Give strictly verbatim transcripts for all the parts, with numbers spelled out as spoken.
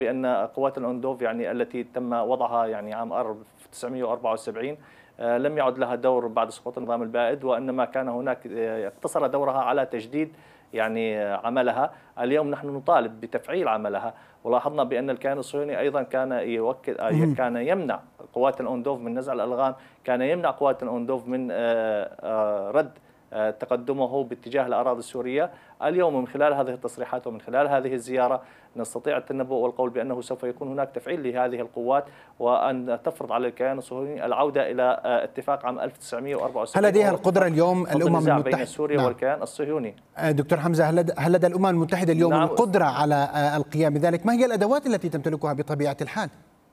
بأن قوات الأندوف يعني التي تم وضعها يعني عام ألف وتسعمئة وأربعة وسبعين لم يعد لها دور بعد سقوط النظام البائد، وإنما كان هناك اقتصر دورها على تجديد يعني عملها. اليوم نحن نطالب بتفعيل عملها، ولاحظنا بأن الكيان الصهيوني أيضا كان يؤكد كان يمنع قوات الأندوف من نزع الألغام، كان يمنع قوات الأندوف من رد تقدمه باتجاه الأراضي السورية. اليوم من خلال هذه التصريحات ومن خلال هذه الزيارة نستطيع التنبؤ والقول بأنه سوف يكون هناك تفعيل لهذه القوات، وأن تفرض على الكيان الصهيوني العودة إلى اتفاق عام ألف وتسعمئة وأربعة وسبعين. هل لديها القدرة اليوم الأمم المتحدة بين سوريا نعم. والكيان الصهيوني؟ دكتور حمزة، هل لدى الأمم المتحدة اليوم نعم. القدرة على القيام بذلك؟ ما هي الأدوات التي تمتلكها بطبيعة الحال؟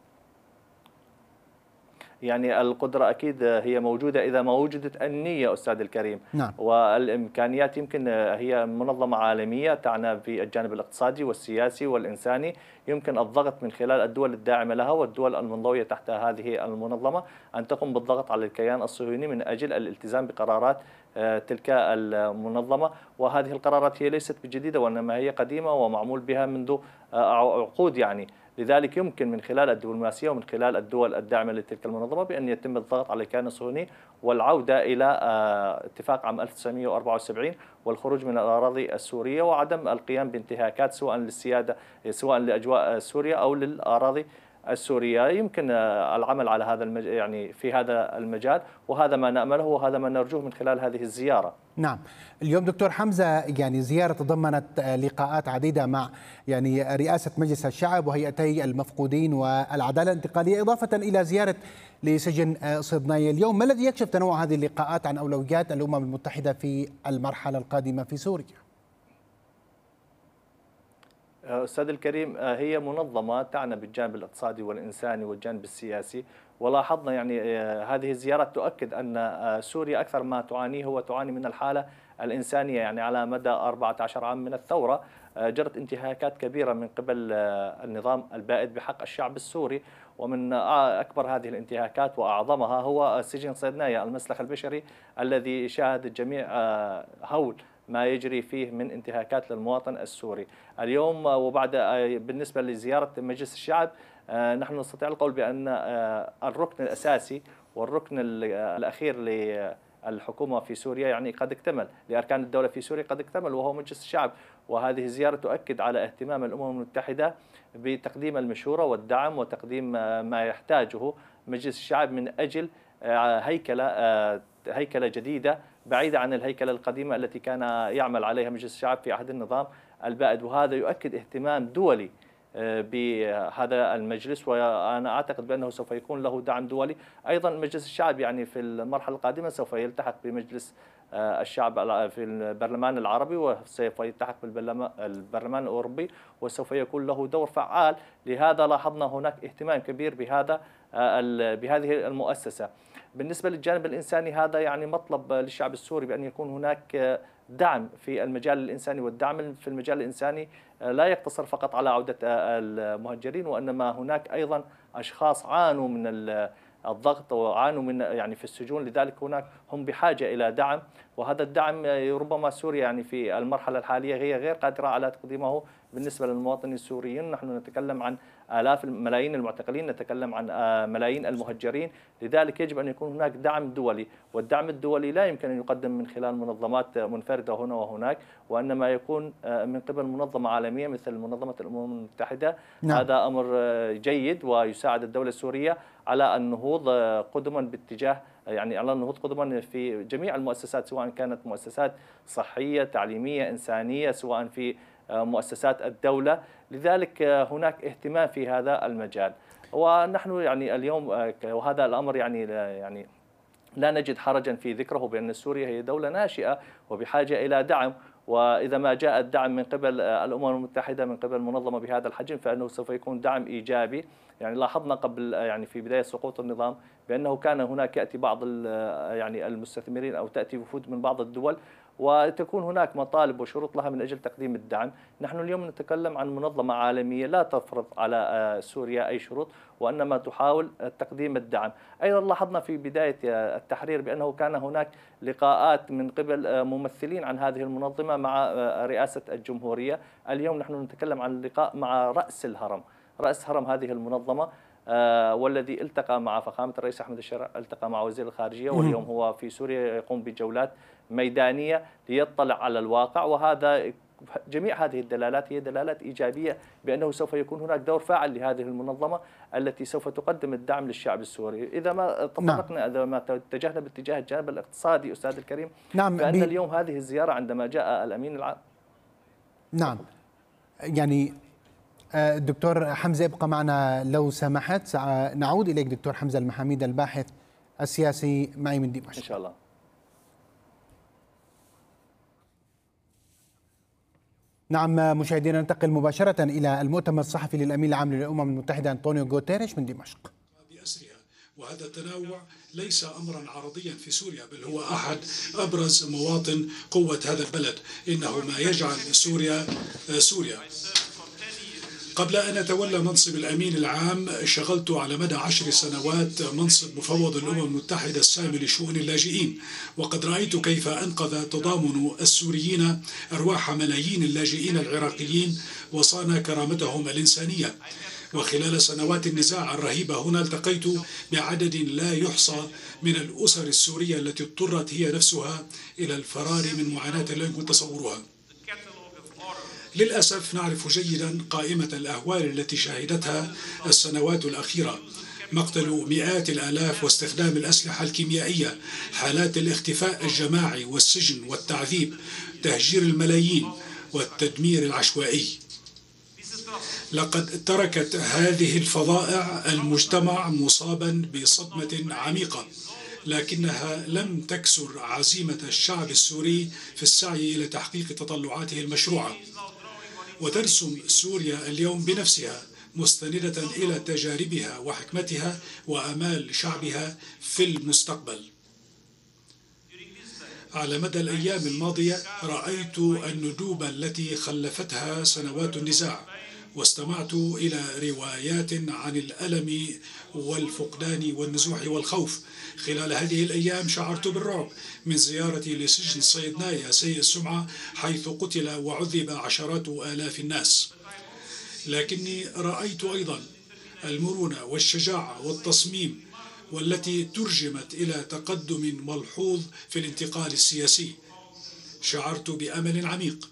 يعني القدرة أكيد هي موجودة إذا ما وجدت النية أستاذ الكريم. نعم. والإمكانيات يمكن هي منظمة عالمية تعنى في الجانب الاقتصادي والسياسي والإنساني، يمكن الضغط من خلال الدول الداعمة لها والدول المنضوية تحت هذه المنظمة أن تقوم بالضغط على الكيان الصهيوني من أجل الالتزام بقرارات تلك المنظمة. وهذه القرارات هي ليست بجديدة، وإنما هي قديمة ومعمول بها منذ عقود يعني. لذلك يمكن من خلال الدبلوماسية ومن خلال الدول الداعمة لتلك المنظمة بأن يتم الضغط على الكيان الصهيوني والعودة إلى اتفاق عام ألف وتسعمئة وأربعة وسبعين والخروج من الأراضي السورية، وعدم القيام بانتهاكات سواء للسيادة سواء لأجواء سوريا أو للأراضي السورية. يمكن العمل على هذا المج... يعني في هذا المجال، وهذا ما نأمله وهذا ما نرجوه من خلال هذه الزيارة. نعم. اليوم دكتور حمزة يعني زيارة تضمنت لقاءات عديدة مع يعني رئاسة مجلس الشعب وهيئتي المفقودين والعدالة الانتقالية، إضافة إلى زيارة لسجن صيدنايا. اليوم ما الذي يكشف تنوع هذه اللقاءات عن أولويات الأمم المتحدة في المرحلة القادمة في سوريا؟ أستاذ الكريم، هي منظمة تعنى بالجانب الاقتصادي والإنساني والجانب السياسي، ولاحظنا يعني هذه الزيارات تؤكد أن سوريا أكثر ما تعانيه هو تعاني من الحالة الإنسانية. يعني على مدى أربعة عشر عام من الثورة جرت انتهاكات كبيرة من قبل النظام البائد بحق الشعب السوري، ومن أكبر هذه الانتهاكات وأعظمها هو سجن صيدنايا المسلخ البشري الذي شاهد الجميع هول ما يجري فيه من انتهاكات للمواطن السوري. اليوم وبعد بالنسبة لزيارة مجلس الشعب نحن نستطيع القول بأن الركن الأساسي والركن الأخير للحكومة في سوريا يعني قد اكتمل، لأركان الدولة في سوريا قد اكتمل، وهو مجلس الشعب. وهذه الزيارة تؤكد على اهتمام الأمم المتحدة بتقديم المشورة والدعم وتقديم ما يحتاجه مجلس الشعب من أجل هيكلة هيكلة جديدة بعيدة عن الهيكلة القديمة التي كان يعمل عليها مجلس الشعب في عهد النظام البائد. وهذا يؤكد اهتمام دولي بهذا المجلس، وأنا أعتقد بأنه سوف يكون له دعم دولي. أيضا مجلس الشعب يعني في المرحلة القادمة سوف يلتحق بمجلس الشعب في البرلمان العربي، وسوف يلتحق بالبرلمان الأوروبي، وسوف يكون له دور فعال. لهذا لاحظنا هناك اهتمام كبير بهذا بهذه المؤسسة. بالنسبة للجانب الإنساني هذا يعني مطلب للشعب السوري بأن يكون هناك دعم في المجال الإنساني، والدعم في المجال الإنساني لا يقتصر فقط على عودة المهجرين، وإنما هناك أيضا أشخاص عانوا من الضغط وعانوا من يعني في السجون، لذلك هناك هم بحاجة إلى دعم. وهذا الدعم ربما سوريا يعني في المرحلة الحالية هي غير قادرة على تقديمه بالنسبة للمواطنين السوريين. نحن نتكلم عن آلاف ملايين المعتقلين، نتكلم عن ملايين المهجرين، لذلك يجب أن يكون هناك دعم دولي. والدعم الدولي لا يمكن أن يقدم من خلال منظمات منفردة هنا وهناك، وإنما يكون من قبل منظمة عالمية مثل منظمة الأمم المتحدة. نعم. هذا أمر جيد ويساعد الدولة السورية على النهوض قدما باتجاه يعني على النهوض قدما في جميع المؤسسات، سواء كانت مؤسسات صحية تعليمية إنسانية، سواء في مؤسسات الدولة. لذلك هناك اهتمام في هذا المجال، ونحن يعني اليوم وهذا الأمر يعني يعني لا نجد حرجا في ذكره بأن سوريا هي دولة ناشئة وبحاجة إلى دعم. وإذا ما جاء الدعم من قبل الأمم المتحدة من قبل منظمة بهذا الحجم فإنه سوف يكون دعم إيجابي. يعني لاحظنا قبل يعني في بداية سقوط النظام بأنه كان هناك يأتي بعض يعني المستثمرين أو تأتي وفود من بعض الدول وتكون هناك مطالب وشروط لها من أجل تقديم الدعم. نحن اليوم نتكلم عن منظمة عالمية لا تفرض على سوريا أي شروط، وإنما تحاول تقديم الدعم. أيضا لاحظنا في بداية التحرير بأنه كان هناك لقاءات من قبل ممثلين عن هذه المنظمة مع رئاسة الجمهورية. اليوم نحن نتكلم عن لقاء مع رأس الهرم رأس هرم هذه المنظمة، والذي التقى مع فخامة الرئيس أحمد الشرع، التقى مع وزير الخارجية، واليوم هو في سوريا يقوم بجولات ميدانية ليطلع على الواقع. وهذا جميع هذه الدلالات هي دلالات إيجابية بأنه سوف يكون هناك دور فاعل لهذه المنظمة التي سوف تقدم الدعم للشعب السوري. إذا ما تطرقنا، إذا ما اتجهنا باتجاه الجانب الاقتصادي أستاذ الكريم، نعم، فأن اليوم هذه الزيارة عندما جاء الأمين العام. نعم، يعني دكتور حمزة ابقى معنا لو سمحت، سنعود إليك دكتور حمزة المحاميد الباحث السياسي معي من دمشق. إن شاء الله. نعم مشاهدينا، ننتقل مباشرة إلى المؤتمر الصحفي للأمين العام للأمم المتحدة أنطونيو غوتيريش من دمشق. بأسرها، وهذا التنوع ليس أمرا عرضيا في سوريا، بل هو أحد أبرز مواطن قوة هذا البلد، إنه ما يجعل سوريا سوريا. قبل أن أتولى منصب الأمين العام شغلت على مدى عشر سنوات منصب مفوض الأمم المتحدة السامي لشؤون اللاجئين، وقد رأيت كيف أنقذ تضامن السوريين أرواح ملايين اللاجئين العراقيين وصان كرامتهم الإنسانية. وخلال سنوات النزاع الرهيبة هنا التقيت بعدد لا يحصى من الأسر السورية التي اضطرت هي نفسها إلى الفرار من معاناة لا يمكن تصورها. للأسف نعرف جيدا قائمة الأهوال التي شهدتها السنوات الأخيرة: مقتل مئات الآلاف واستخدام الأسلحة الكيميائية، حالات الاختفاء الجماعي والسجن والتعذيب، تهجير الملايين والتدمير العشوائي. لقد تركت هذه الفظائع المجتمع مصابا بصدمة عميقة، لكنها لم تكسر عزيمة الشعب السوري في السعي إلى تحقيق تطلعاته المشروعة. وترسم سوريا اليوم بنفسها مستندة إلى تجاربها وحكمتها وآمال شعبها في المستقبل. على مدى الأيام الماضية رأيت الندوب التي خلفتها سنوات النزاع، واستمعت إلى روايات عن الألم والفقدان والنزوح والخوف. خلال هذه الأيام شعرت بالرعب من زيارتي لسجن صيدنايا سيء السمعة، حيث قتل وعذب عشرات آلاف الناس. لكني رأيت أيضا المرونة والشجاعة والتصميم، والتي ترجمت إلى تقدم ملحوظ في الانتقال السياسي. شعرت بأمل عميق،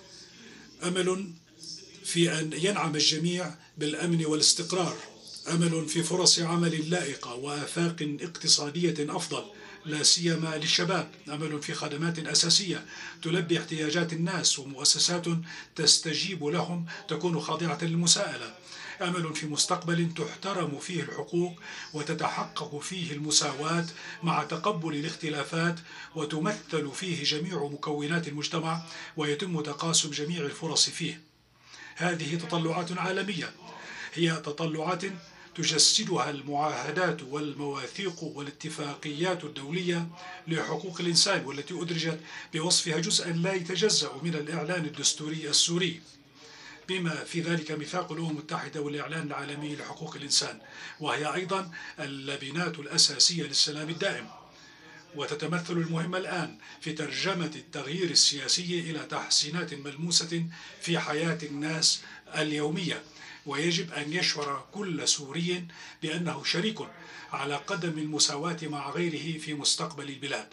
أمل في أن ينعم الجميع بالأمن والاستقرار، أمل في فرص عمل لائقة وآفاق اقتصادية أفضل لا سيما للشباب، أمل في خدمات أساسية تلبي احتياجات الناس ومؤسسات تستجيب لهم تكون خاضعة للمساءلة، أمل في مستقبل تحترم فيه الحقوق وتتحقق فيه المساواة مع تقبل الاختلافات، وتمثل فيه جميع مكونات المجتمع ويتم تقاسم جميع الفرص فيه. هذه تطلعات عالمية، هي تطلعات تجسدها المعاهدات والمواثيق والاتفاقيات الدولية لحقوق الإنسان، والتي أدرجت بوصفها جزءا لا يتجزأ من الإعلان الدستوري السوري، بما في ذلك ميثاق الأمم المتحدة والإعلان العالمي لحقوق الإنسان، وهي أيضا اللبنات الأساسية للسلام الدائم. وتتمثل المهمة الآن في ترجمة التغيير السياسي إلى تحسينات ملموسة في حياة الناس اليومية، ويجب أن يشعر كل سوري بأنه شريك على قدم المساواة مع غيره في مستقبل البلاد.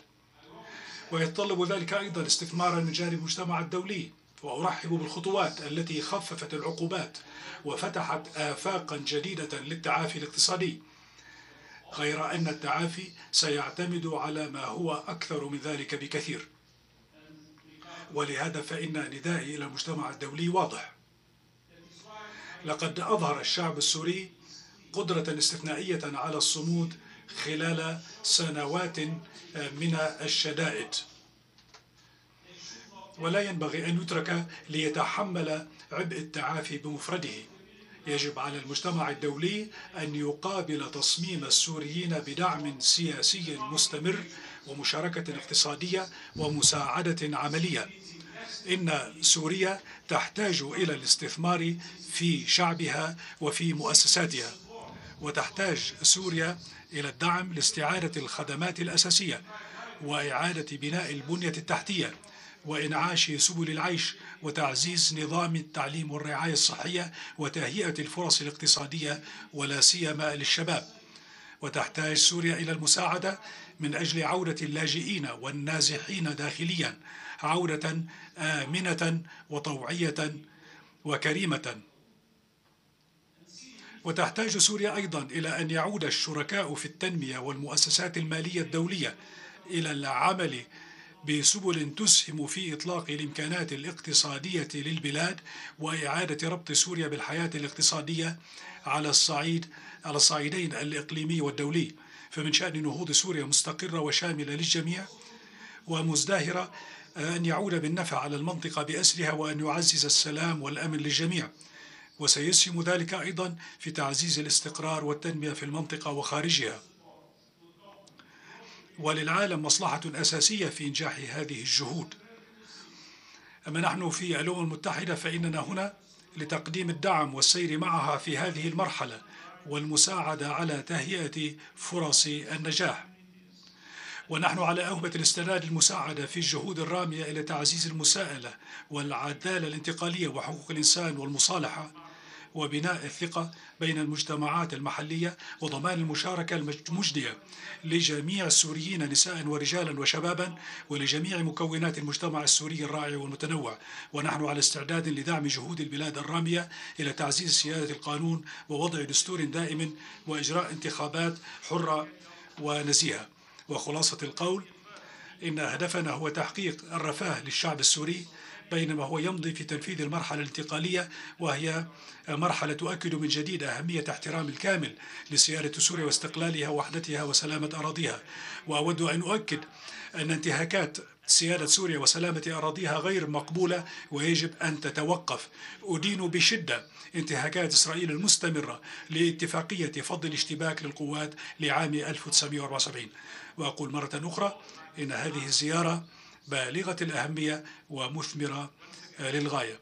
ويتطلب ذلك أيضا استثمارا من جانب المجتمع الدولي، وأرحب بالخطوات التي خففت العقوبات وفتحت آفاقا جديدة للتعافي الاقتصادي، غير أن التعافي سيعتمد على ما هو أكثر من ذلك بكثير. ولهذا فإن ندائي إلى المجتمع الدولي واضح. لقد أظهر الشعب السوري قدرة استثنائية على الصمود خلال سنوات من الشدائد، ولا ينبغي أن يترك ليتحمل عبء التعافي بمفرده. يجب على المجتمع الدولي أن يقابل تصميم السوريين بدعم سياسي مستمر ومشاركة اقتصادية ومساعدة عملية. إن سوريا تحتاج إلى الاستثمار في شعبها وفي مؤسساتها، وتحتاج سوريا إلى الدعم لاستعادة الخدمات الأساسية وإعادة بناء البنية التحتية، وإنعاش سبل العيش وتعزيز نظام التعليم والرعاية الصحية وتهيئة الفرص الاقتصادية ولا سيما للشباب. وتحتاج سوريا إلى المساعدة من أجل عودة اللاجئين والنازحين داخليا، عودة آمنة وطوعية وكريمة. وتحتاج سوريا أيضا إلى أن يعود الشركاء في التنمية والمؤسسات المالية الدولية إلى العمل بسبل تسهم في إطلاق الإمكانات الاقتصادية للبلاد وإعادة ربط سوريا بالحياة الاقتصادية على الصعيد على الصعيدين الإقليمي والدولي. فمن شأن نهوض سوريا مستقرة وشاملة للجميع ومزدهرة أن يعود بالنفع على المنطقة بأسرها وأن يعزز السلام والأمن للجميع، وسيسهم ذلك أيضا في تعزيز الاستقرار والتنمية في المنطقة وخارجها. وللعالم مصلحة أساسية في إنجاح هذه الجهود. أما نحن في الأمم المتحدة فإننا هنا لتقديم الدعم والسير معها في هذه المرحلة والمساعدة على تهيئة فرص النجاح. ونحن على أهبة الاستعداد للمساعدة في الجهود الرامية إلى تعزيز المساءلة والعدالة الانتقالية وحقوق الإنسان والمصالحة وبناء الثقة بين المجتمعات المحلية وضمان المشاركة المجدية لجميع السوريين نساء ورجالا وشبابا ولجميع مكونات المجتمع السوري الراعي والمتنوع. ونحن على استعداد لدعم جهود البلاد الرامية إلى تعزيز سيادة القانون ووضع دستور دائم وإجراء انتخابات حرة ونزيهة. وخلاصة القول إن هدفنا هو تحقيق الرفاه للشعب السوري بينما هو يمضي في تنفيذ المرحلة الانتقالية، وهي مرحلة تؤكد من جديد أهمية احترام الكامل لسيادة سوريا واستقلالها ووحدتها وسلامة أراضيها. وأود أن أؤكد أن انتهاكات سيادة سوريا وسلامة أراضيها غير مقبولة ويجب أن تتوقف. أدين بشدة انتهاكات إسرائيل المستمرة لاتفاقية فض الاشتباك للقوات لعام ألف وتسعمائة وأربعة وسبعين. وأقول مرة أخرى إن هذه الزيارة بالغة الأهمية ومثمرة للغاية.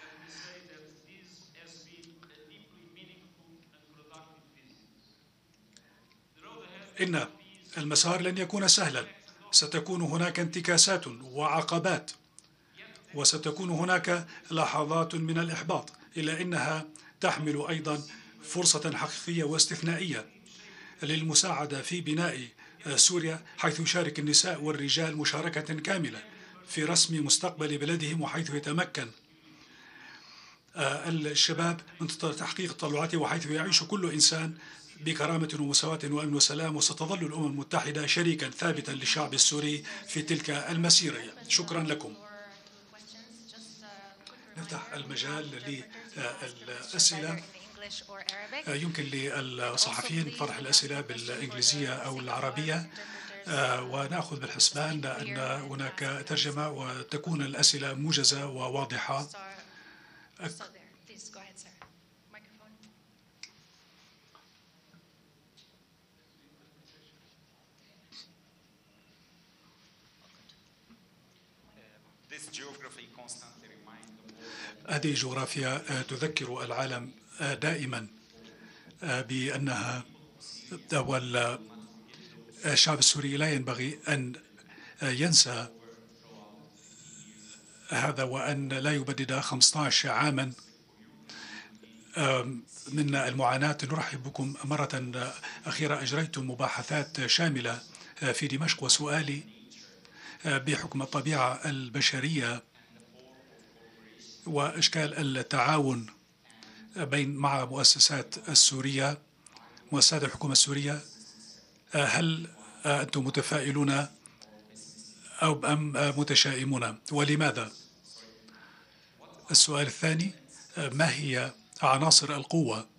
إن المسار لن يكون سهلا، ستكون هناك انتكاسات وعقبات وستكون هناك لحظات من الإحباط، إلا أنها تحمل أيضا فرصة حقيقية واستثنائية للمساعدة في بناء سوريا، حيث يشارك النساء والرجال مشاركة كاملة في رسم مستقبل بلدهم، وحيث يتمكن الشباب من تحقيق تطلعاته، وحيث يعيش كل إنسان بكرامة ومساواة وأمن وسلام. وستظل الأمم المتحدة شريكا ثابتا للشعب السوري في تلك المسيرة. شكرا لكم. نفتح المجال للأسئلة. يمكن للصحفيين طرح الأسئلة بالإنجليزية أو العربية، ونأخذ بالحسبان أن هناك ترجمة وتكون الأسئلة موجزة وواضحة. هذه الجغرافيا تذكر العالم دائما بأنها والشعب السوري لا ينبغي أن ينسى هذا، وأن لا يبدد خمسة عشر عاما من المعاناة. نرحب بكم مرة أخيرة. أجريتم مباحثات شاملة في دمشق، وسؤالي بحكم الطبيعة البشرية وإشكال التعاون بين مع مؤسسات السورية مؤسسات الحكومة السورية، هل أنتم متفائلون أو أم متشائمون، ولماذا؟ السؤال الثاني، ما هي عناصر القوة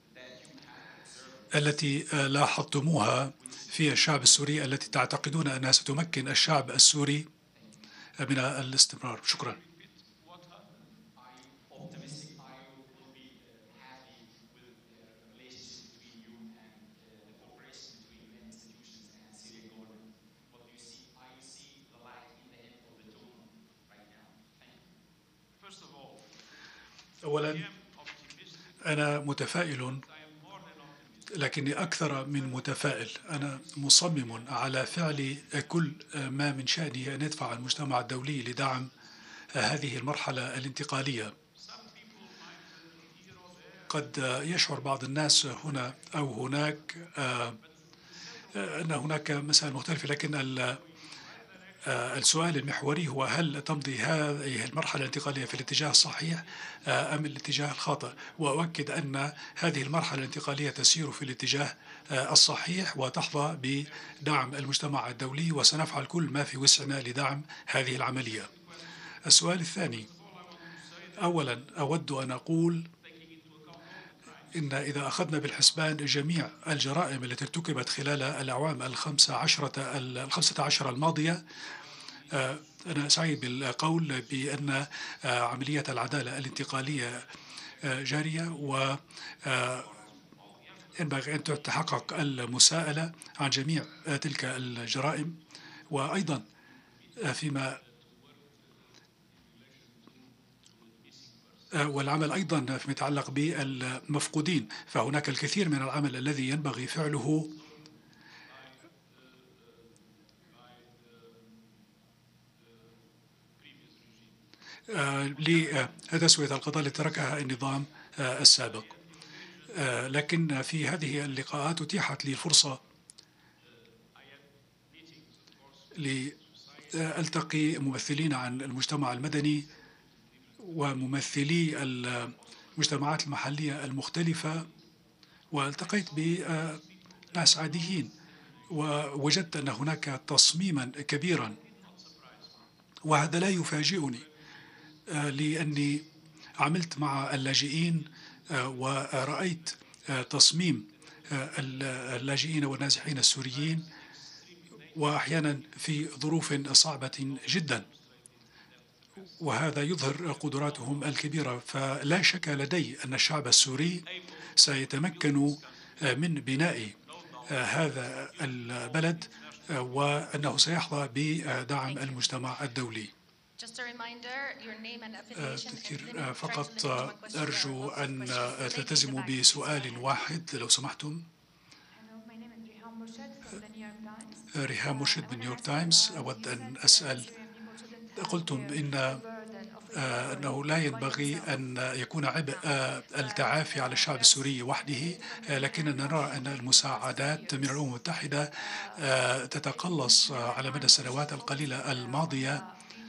التي لاحظتموها في الشعب السوري التي تعتقدون أنها ستمكن الشعب السوري من الاستمرار؟ شكرا. أولا، أنا متفائل، لكني أكثر من متفائل. أنا مصمم على فعل كل ما من شأنه أن يدفع المجتمع الدولي لدعم هذه المرحلة الانتقالية. قد يشعر بعض الناس هنا أو هناك أن هناك مسائل مختلفة، لكن السؤال المحوري هو هل تمضي هذه المرحلة الانتقالية في الاتجاه الصحيح أم الاتجاه الخاطئ؟ وأؤكد أن هذه المرحلة الانتقالية تسير في الاتجاه الصحيح وتحظى بدعم المجتمع الدولي، وسنفعل كل ما في وسعنا لدعم هذه العملية. السؤال الثاني، أولا أود أن أقول إن إذا أخذنا بالحسبان جميع الجرائم التي ارتكبت خلال الأعوام الخمسة عشرة الخمسة عشر الماضية، أنا سعيد بالقول بأن عملية العدالة الانتقالية جارية، و ينبغي أن تتحقق المساءلة عن جميع تلك الجرائم، وأيضا فيما والعمل أيضا فيما يتعلق بالمفقودين، فهناك الكثير من العمل الذي ينبغي فعله لتسوية القضايا التي تركها النظام السابق. لكن في هذه اللقاءات أتيحت لي الفرصة لألتقي ممثلين عن المجتمع المدني وممثلي المجتمعات المحلية المختلفة، والتقيت بناس عاديين، ووجدت أن هناك تصميما كبيرا، وهذا لا يفاجئني لأني عملت مع اللاجئين ورأيت تصميم اللاجئين والنازحين السوريين، وأحيانا في ظروف صعبة جدا، وهذا يظهر قدراتهم الكبيرة. فلا شك لدي أن الشعب السوري سيتمكن من بناء هذا البلد، وأنه سيحظى بدعم المجتمع الدولي. تذكير فقط، أرجو أن تلتزموا بسؤال واحد لو سمحتم. ريهام مرشد من نيويورك تايمز. أود أن أسأل، قلتم إن أنه لا ينبغي أن يكون عبء التعافي على الشعب السوري وحده، لكننا نرى أن المساعدات من الأمم المتحدة تتقلص على مدى السنوات القليلة الماضية،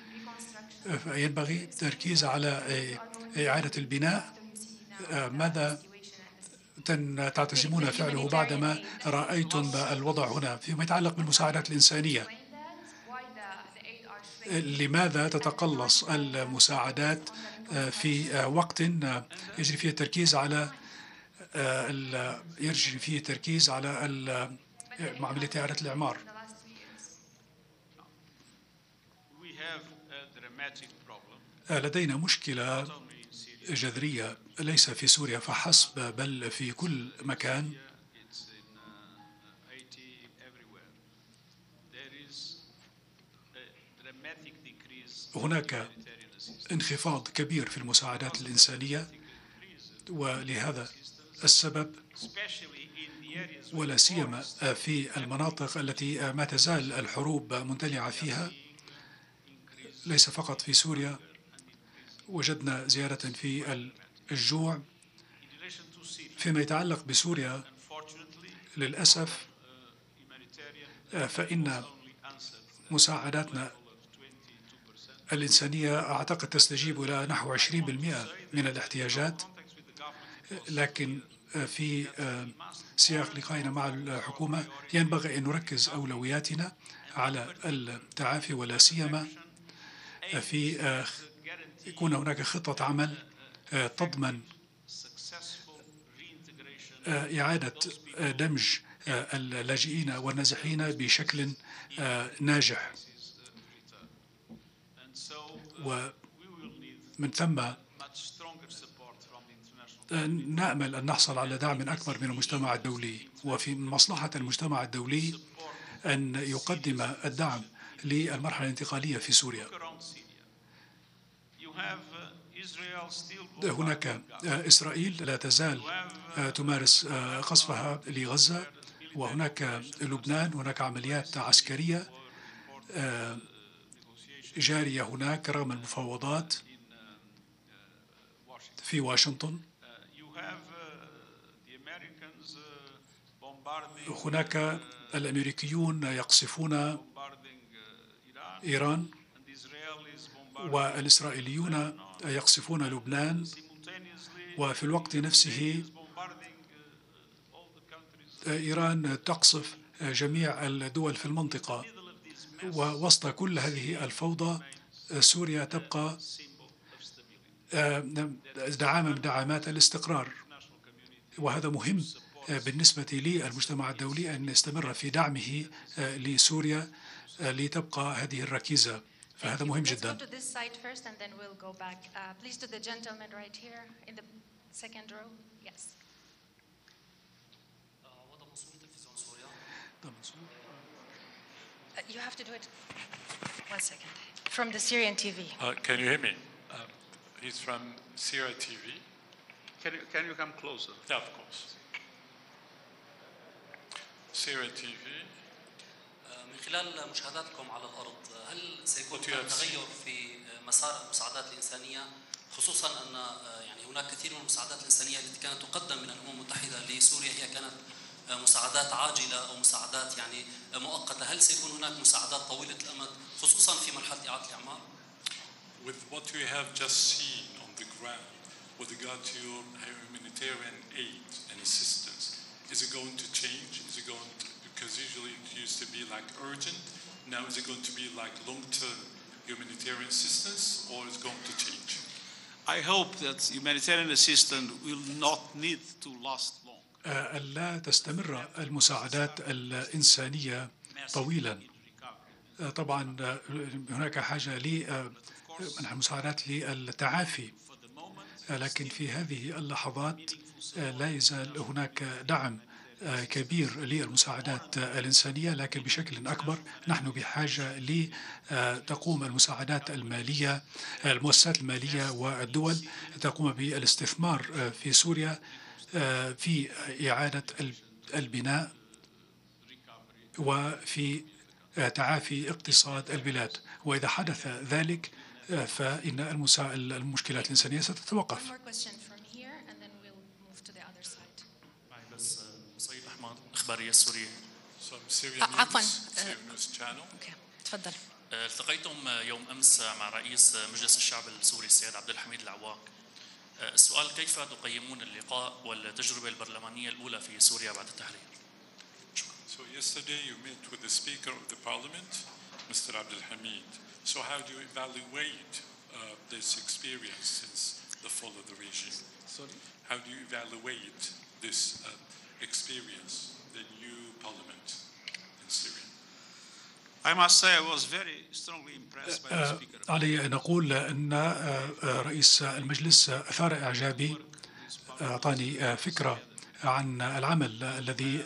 ينبغي التركيز على إعادة البناء. ماذا تعتزمون فعله بعدما رأيتم الوضع هنا فيما يتعلق بالمساعدات الإنسانية؟ لماذا تتقلص المساعدات في وقت يجري فيه التركيز على يجري فيه التركيز على عملية إعادة الإعمار؟ لدينا مشكلة جذرية ليس في سوريا فحسب بل في كل مكان. هناك انخفاض كبير في المساعدات الإنسانية، ولهذا السبب ولا سيما في المناطق التي ما تزال الحروب مندلعة فيها، ليس فقط في سوريا، وجدنا زيادة في الجوع. فيما يتعلق بسوريا للأسف فإن مساعداتنا الإنسانية أعتقد تستجيب إلى نحو عشرين بالمئة من الاحتياجات، لكن في سياق لقائنا مع الحكومة ينبغي أن نركز أولوياتنا على التعافي، ولا سيما في يكون هناك خطة عمل تضمن إعادة دمج اللاجئين والنازحين بشكل ناجح، ومن ثم نأمل أن نحصل على دعم أكبر من المجتمع الدولي. وفي مصلحة المجتمع الدولي أن يقدم الدعم للمرحلة الانتقالية في سوريا. هناك إسرائيل لا تزال تمارس قصفها لغزة، وهناك لبنان، هناك عمليات عسكرية جارية هناك رغم المفاوضات في واشنطن. هناك الأمريكيون يقصفون إيران والإسرائيليون يقصفون لبنان، وفي الوقت نفسه إيران تقصف جميع الدول في المنطقة. ووسط كل هذه الفوضى سوريا تبقى دعامة من دعامات الاستقرار، وهذا مهم بالنسبة للمجتمع الدولي أن يستمر في دعمه لسوريا لتبقى هذه الركيزة، فهذا مهم جدا. You have to do it. One second. From the Syrian T V. Uh, can you hear me? Um, he's from Syria T V. Can you, can you come closer? Yeah, of course. Syria T V. من خلال مشاهداتكم على الأرض، هل سيكون تغير في مسار المساعدات الإنسانية، خصوصا أن يعني هناك كثير من المساعدات الإنسانية التي كانت تقدم من الأمم المتحدة لسوريا هي كانت مساعدات عاجلة أو مساعدات يعني مؤقتة، هل سيكون هناك مساعدات طويلة الأمد خصوصا في مرحلة إعادة الإعمار؟ With what we have just seen on the ground with regard to humanitarian aid and assistance, is it going to change? Is it going to, because usually it used to be like urgent, now is it going to be like long-term humanitarian assistance, or is it going to change? I hope that humanitarian assistance will not need to last long. ألا تستمر المساعدات الإنسانية طويلا. طبعا هناك حاجة للمساعدات للتعافي، لكن في هذه اللحظات لا يزال هناك دعم كبير للمساعدات الإنسانية، لكن بشكل أكبر نحن بحاجة لتقوم المساعدات المالية، المؤسسات المالية والدول تقوم بالاستثمار في سوريا في إعادة البناء وفي تعافي اقتصاد البلاد، وإذا حدث ذلك فإن المشكلات الإنسانية ستتوقف. سيد أحمد، إخبارية السورية. عفوا تفضل. التقيتم يوم أمس مع رئيس مجلس الشعب السوري السيد عبد الحميد العواق. السؤال: كيف تقيمون اللقاء والتجربة البرلمانية الأولى في سوريا بعد التحرير؟ So yesterday you met with the Speaker of the Parliament, Mister Abdel Hamid. So how do you evaluate uh, this experience since the fall of the regime? Sorry? How do you evaluate this uh, experience, the new parliament in Syria? I must say I was very strongly impressed by the Speaker. علي أن نقول أن رئيس المجلس أثار إعجابي، أعطاني فكرة عن العمل الذي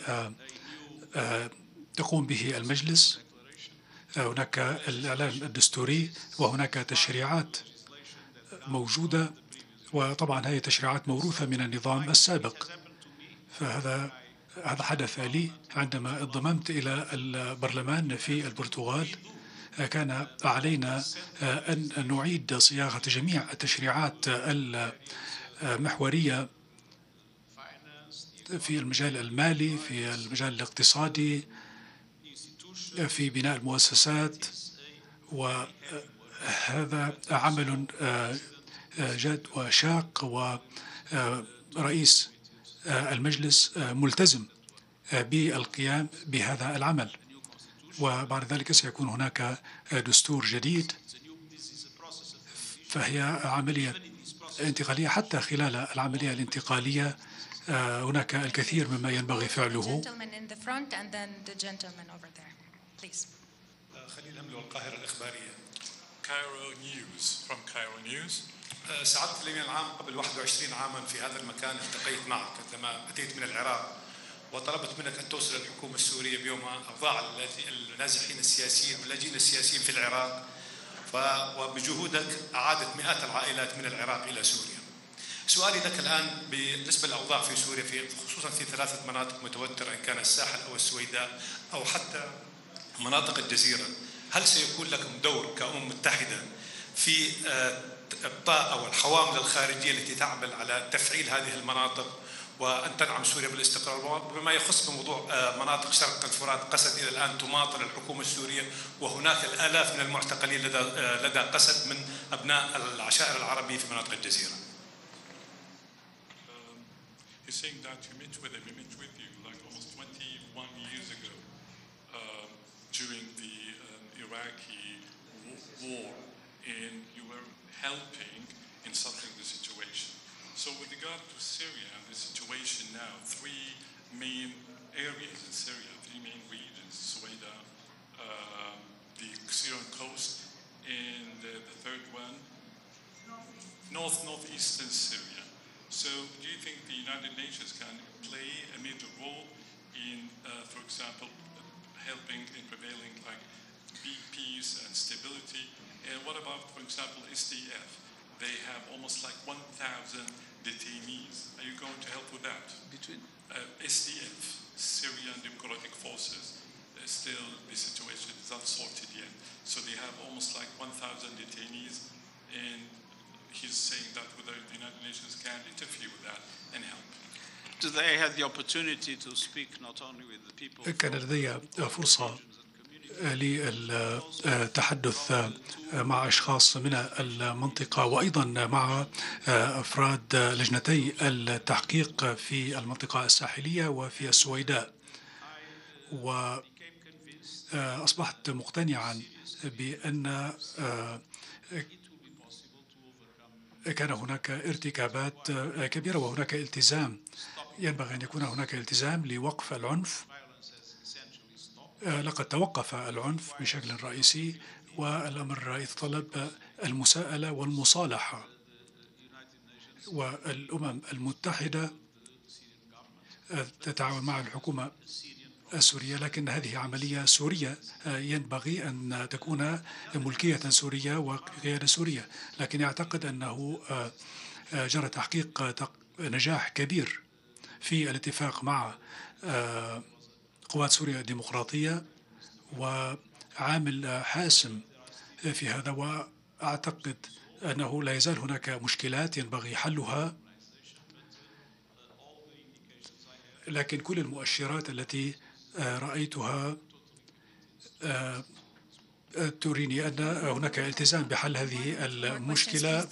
تقوم به المجلس. هناك الإعلان الدستوري وهناك تشريعات موجودة، وطبعا هذه التشريعات موروثة من النظام السابق. فهذا هذا حدث لي عندما انضممت إلى البرلمان في البرتغال. كان علينا أن نعيد صياغة جميع التشريعات المحورية في المجال المالي، في المجال الاقتصادي، في بناء المؤسسات، وهذا عمل جاد وشاق، ورئيس المجلس ملتزم بالقيام بهذا العمل. وبعد ذلك سيكون هناك دستور جديد، فهي عملية انتقالية. حتى خلال العملية الانتقالية هناك الكثير مما ينبغي فعله. خليل أملو، القاهرة الإخبارية. Cairo News from Cairo News. سعادة الأمين العام، قبل واحد وعشرين عاما في هذا المكان التقيت معك عندما أتيت من العراق، وطلبت منك أن توصل الحكومة السورية بيومها أوضاع النازحين السياسيين واللاجئين السياسيين في العراق، وبجهودك أعادت مئات العائلات من العراق إلى سوريا. سؤالي لك الآن بالنسبة للأوضاع في سوريا، في خصوصا في ثلاثة مناطق متوترة، إن كان الساحل أو السويداء أو حتى مناطق الجزيرة، هل سيكون لكم دور كأمم متحدة في إبطاء أو الحوامل الخارجية التي تعمل على تفعيل هذه المناطق وأن تدعم سوريا بالاستقرار؟ بما يخص بموضوع مناطق شرق الفرات، قسد إلى الآن تماطل الحكومة السورية، وهناك الآلاف من المعتقلين لدى لدى قسد من أبناء العشائر العربية في مناطق الجزيرة. He's saying that you met with him, he met with you like almost twenty-one years ago uh, during the um, Iraqi war, and you were helping in settling the situation. So with regard to Syria and the situation now, three main areas in Syria, three main regions, Suwaida, uh, the Syrian coast, and uh, the third one, north northeastern Syria. So do you think the United Nations can play a major role in, uh, for example, helping in prevailing like peace and stability? And what about, for example, S D F? They have almost like one thousand detainees. Are you going to help with that? Between uh, S D F, Syrian Democratic Forces, uh, still the situation is not sorted yet. So they have almost like one thousand detainees, and he's saying that whether the United Nations can interfere with that and help. Do they have the opportunity to speak not only with the people? كان لدي فرصة للتحدث مع أشخاص من المنطقة وأيضا مع أفراد لجنتي التحقيق في المنطقة الساحلية وفي السويداء، وأصبحت مقتنعا بأن كان هناك ارتكابات كبيرة وهناك التزام، ينبغي أن يكون هناك التزام لوقف العنف. لقد توقف العنف بشكل رئيسي، والأمر يتطلب المساءلة والمصالحة، والأمم المتحدة تتعاون مع الحكومة السورية، لكن هذه عملية سورية ينبغي أن تكون ملكية سورية وقيادة سورية، لكن أعتقد أنه جرى تحقيق نجاح كبير في الاتفاق مع قوات سوريا الديمقراطية وعامل حاسم في هذا، وأعتقد أنه لا يزال هناك مشكلات ينبغي حلها، لكن كل المؤشرات التي رأيتها تريني أن هناك التزام بحل هذه المشكلة.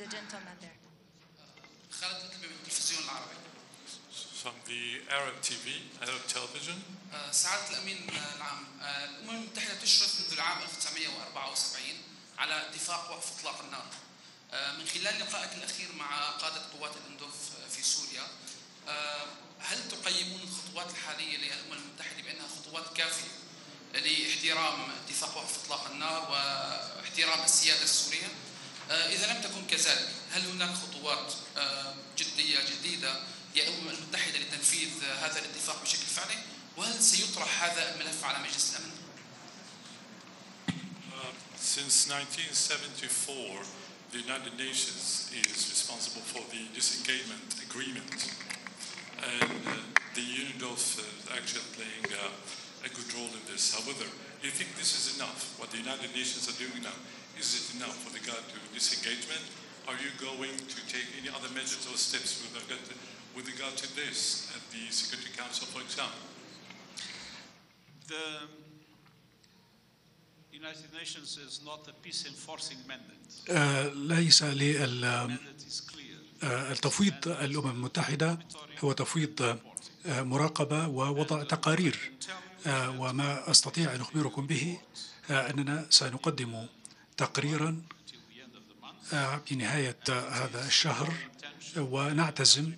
Arab تي في, Arab television. سعادة الأمين العام، الأمم المتحدة تشرف منذ العام ألف وتسعمئة وأربعة وسبعين على اتفاق وقف إطلاق النار. من خلال لقائك الأخير مع قادة قوات الأندوف في سوريا، هل تقيمون الخطوات الحالية للأمم المتحدة بأنها خطوات كافية لاحترام اتفاق وقف إطلاق النار واحترام السيادة السورية؟ إذا لم تكن كذلك، هل هناك خطوات جدية جديدة للأمم المتحدة لتنفيذ هذا الاتفاق بشكل فعلي؟ وهل سيطرح هذا الملف على مجلس الأمن؟ Uh, since nineteen seventy-four, the United Nations is responsible for the disengagement agreement, and uh, the UNIDOF is actually playing uh, a good role in this. However, do you think this is enough? What the United Nations are doing now, is it enough with regard to disengagement? Are you going to take any other measures or steps with regard to with regard to this at the Security Council, for example? The United Nations is not a peace-enforcing mandate. ليس للتفويض الأمم المتحدة هو تفويض مراقبة ووضع تقارير، وما أستطيع أن أخبركم به أننا سنقدم تقريرا بنهاية هذا الشهر، ونعتزم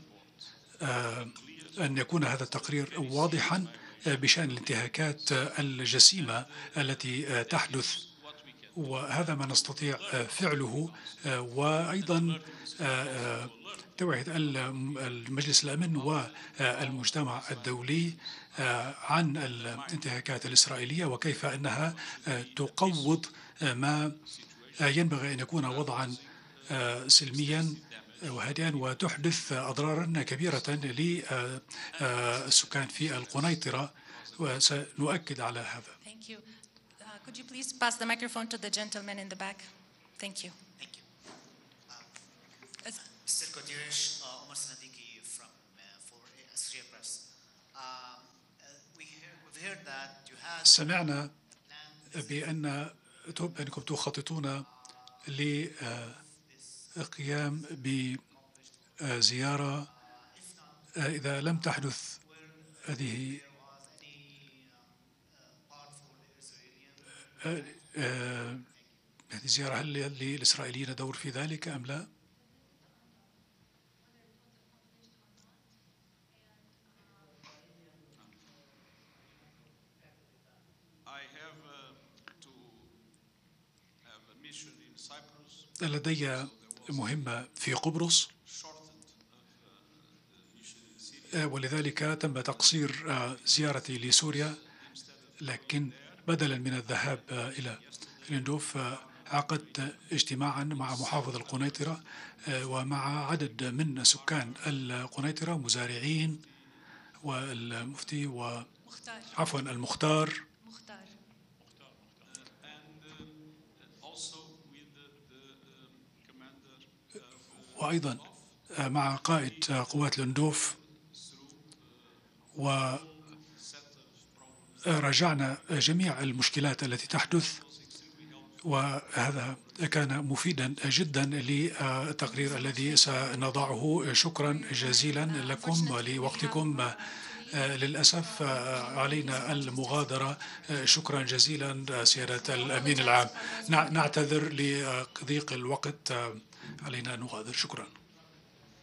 أن يكون هذا التقرير واضحا بشأن الانتهاكات الجسيمة التي تحدث، وهذا ما نستطيع فعله. وأيضا توعية المجلس الأمن والمجتمع الدولي عن الانتهاكات الإسرائيلية وكيف أنها تقوض ما ينبغي أن يكون وضعا سلميا وهادئا وتحدث أضرارا كبيرة للسكان في القنيطرة، وسنؤكد على هذا. Could you please pass the microphone to the gentleman in the back? Thank you. Thank you. Uh, Mister Gutierrez, uh, Omar Sanadiki from uh, for Associated Press. Uh, uh, we hear, we've heard that you have. سمعنا بأن أنكم تخططون للقيام بزيارة إذا لم تحدث هذه هذه الزيارة، هل للإسرائيليين دور في ذلك أم لا؟ لدي مهمة في قبرص، ولذلك تم تقصير زيارتي لسوريا، لكن بدلا من الذهاب إلى الأندوف عقدت اجتماعا مع محافظ القنيطرة ومع عدد من سكان القنيطرة، مزارعين والمفتي وعفوا المختار، وأيضا مع قائد قوات الأندوف، وراجعنا جميع المشكلات التي تحدث، وهذا كان مفيدا جدا للتقرير الذي سنضعه. شكرا جزيلا لكم ولوقتكم. للأسف علينا المغادرة. شكرا جزيلا سيادة الأمين العام. نعتذر لضيق الوقت، علينا أن نغادر. شكرا.